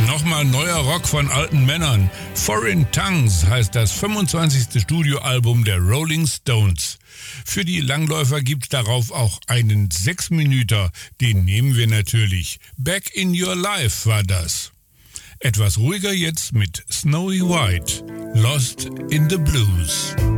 Nochmal neuer Rock von alten Männern. Foreign Tongues heißt das 25. Studioalbum der Rolling Stones. Für die Langläufer gibt's darauf auch einen 6-Minüter. Den nehmen wir natürlich. Back in Your Life war das. Etwas ruhiger jetzt mit Snowy White, Lost in the Blues.